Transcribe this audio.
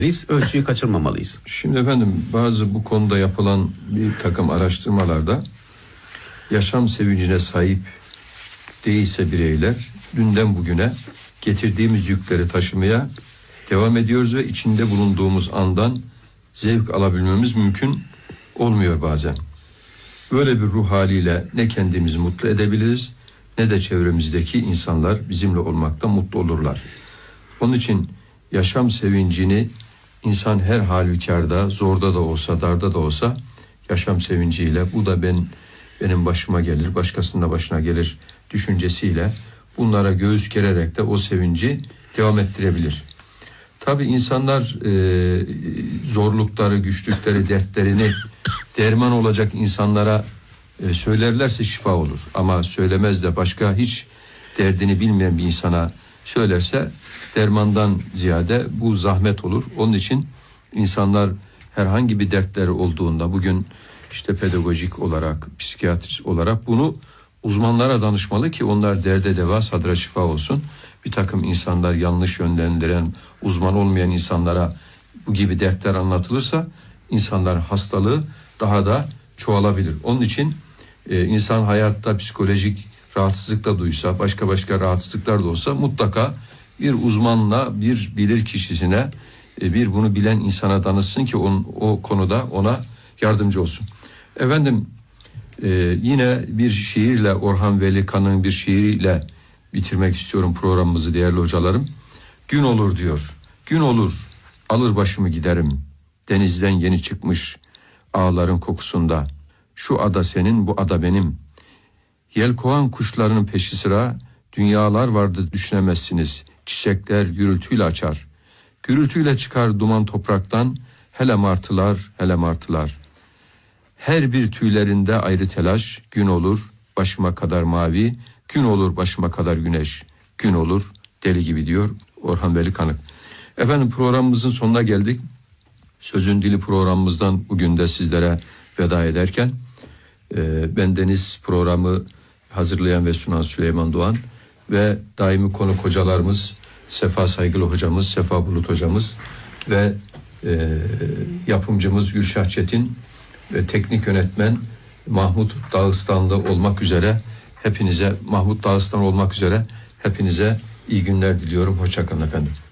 ölçüyü kaçırmamalıyız. Şimdi efendim, bazı bu konuda yapılan bir takım araştırmalarda yaşam sevincine sahip değilse bireyler, dünden bugüne getirdiğimiz yükleri taşımaya devam ediyoruz ve içinde bulunduğumuz andan zevk alabilmemiz mümkün olmuyor bazen. Böyle bir ruh haliyle ne kendimizi mutlu edebiliriz ne de çevremizdeki insanlar bizimle olmakta mutlu olurlar. Onun için yaşam sevincini insan her halükarda, zorda da olsa, darda da olsa yaşam sevinciyle, bu da benim başıma gelir, başkasının da başına gelir düşüncesiyle bunlara göğüs gererek de o sevinci devam ettirebilir. Tabii insanlar zorlukları, güçlükleri, dertlerini derman olacak insanlara söylerlerse şifa olur. Ama söylemez de başka hiç derdini bilmeyen bir insana söylerse dermandan ziyade bu zahmet olur. Onun için insanlar herhangi bir dertleri olduğunda bugün işte pedagojik olarak, psikiyatrist olarak bunu uzmanlara danışmalı ki onlar derde deva, sadra şifa olsun. Bir takım insanlar yanlış yönlendiren, uzman olmayan insanlara bu gibi dertler anlatılırsa insanların hastalığı daha da çoğalabilir. Onun için insan hayatta psikolojik rahatsızlık da duysa, başka rahatsızlıklar da olsa mutlaka bir uzmanla, bir bilir kişisine, bir bunu bilen insana danışsın ki o konuda ona yardımcı olsun. Efendim, yine bir şiirle, Orhan Veli Kanık'ın bir şiiriyle bitirmek istiyorum programımızı değerli hocalarım. Gün olur diyor. Gün olur, alır başımı giderim. Denizden yeni çıkmış ağların kokusunda. Şu ada senin, bu ada benim. Yelkovan kuşlarının peşi sıra dünyalar vardı düşünemezsiniz. Çiçekler gürültüyle açar. Gürültüyle çıkar duman topraktan. Hele martılar, hele martılar. Her bir tüylerinde ayrı telaş. Gün olur başıma kadar mavi. Gün olur başıma kadar güneş. Gün olur deli gibi diyor Orhan Veli Kanık. Efendim, programımızın sonuna geldik. Sözün Dili programımızdan bugün de sizlere veda ederken bendeniz programı hazırlayan ve sunan Süleyman Doğan ve daimi konuk hocalarımız Sefa Saygılı hocamız, Sefa Bulut hocamız ve yapımcımız Gülşah Çetin ve teknik yönetmen Mahmut Dağıstanlı olmak üzere hepinize iyi günler diliyorum. Hoşça kalın efendim.